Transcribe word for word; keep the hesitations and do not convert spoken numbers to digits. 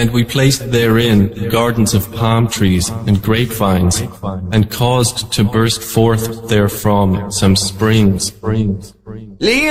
And we placed therein gardens of palm trees and grapevines, and caused to burst forth therefrom some springs.